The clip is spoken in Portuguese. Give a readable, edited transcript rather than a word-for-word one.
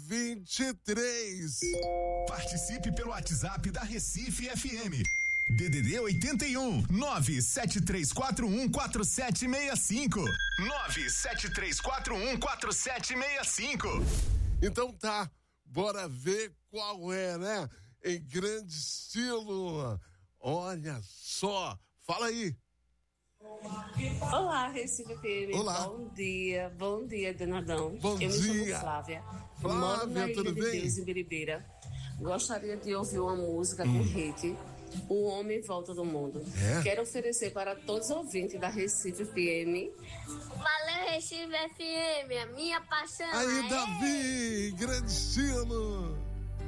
23. Participe pelo WhatsApp da Recife FM. DDD 81 97341 4765. 97341 4765. Então tá, bora ver qual é, né? Em grande estilo. Olha só, fala aí. Olá, Recife FM. Olá. Bom dia, Donadão. Bom Eu dia. me chamo Flávia. Moro na tudo Ilha de bem? Deus, em Biribeira. Gostaria de ouvir uma música com hit, O Homem em Volta do Mundo. É? Quero oferecer para todos os ouvintes da Recife FM. Valeu, Recife FM, a minha paixão. Aí, Aê! Davi, grande estilo.